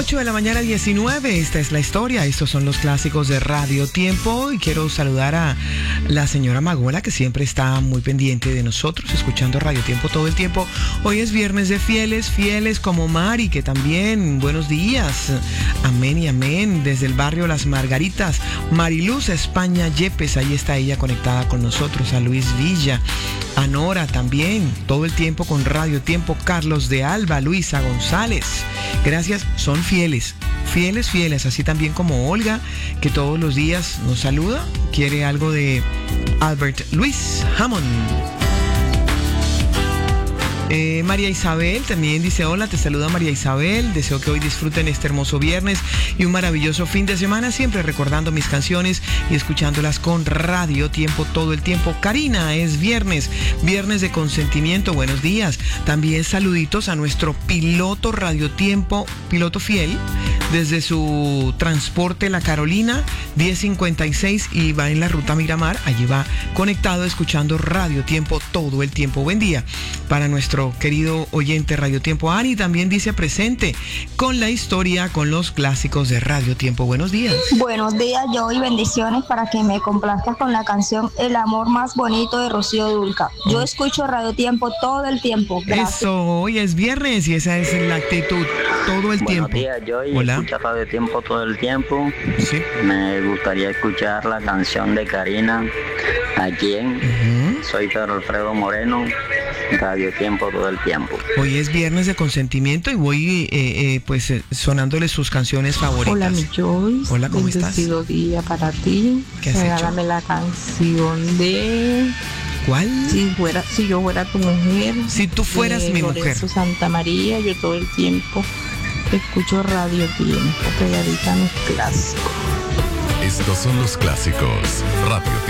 8 de la mañana 19, esta es la historia, estos son los clásicos de Radio Tiempo y quiero saludar a la señora Magola que siempre está muy pendiente de nosotros, escuchando Radio Tiempo todo el tiempo. Hoy es viernes de fieles como Mari, que también, buenos días, amén y amén, desde el barrio Las Margaritas, Mariluz España Yepes, ahí está ella conectada con nosotros, a Luis Villa, a Nora también, todo el tiempo con Radio Tiempo, Carlos de Alba, Luisa González, gracias, son fieles, así también como Olga, que todos los días nos saluda, quiere algo de Albert Luis Hammond. María Isabel también dice: hola, te saluda María Isabel, deseo que hoy disfruten este hermoso viernes y un maravilloso fin de semana, siempre recordando mis canciones y escuchándolas con Radio Tiempo todo el tiempo. Karina, es viernes de consentimiento, buenos días. También saluditos a nuestro piloto Radio Tiempo, piloto fiel, desde su transporte La Carolina 1056 y va en la ruta Miramar, allí va conectado escuchando Radio Tiempo todo el tiempo. Buen día para nuestro querido oyente Radio Tiempo. Ani también dice presente con la historia, con los clásicos de Radio Tiempo. Buenos días. Buenos días, yo y bendiciones para que me complazcas con la canción El amor más bonito de Rocío Dúrcal. Yo escucho Radio Tiempo todo el tiempo. Gracias. Eso, hoy es viernes y esa es la actitud todo el tiempo. Buenos días, yo y hola. Escucho Radio Tiempo todo el tiempo. Sí. Me gustaría escuchar la canción de Karina. ¿A quién? Soy Pedro Alfredo Moreno. Radio Tiempo todo el tiempo. Hoy es viernes de consentimiento y voy sonándole sus canciones favoritas. Hola, mi Joyce. Hola, ¿cómo estás? Bendecido día para ti. ¿Qué has Regálame la canción de... ¿Cuál? Si yo fuera tu mujer. Si tú fueras mi mujer. Lorenzo Santa María, yo todo el tiempo escucho Radio Tiempo, pegadita a mis clásicos. Estos son los clásicos Radio Tiempo.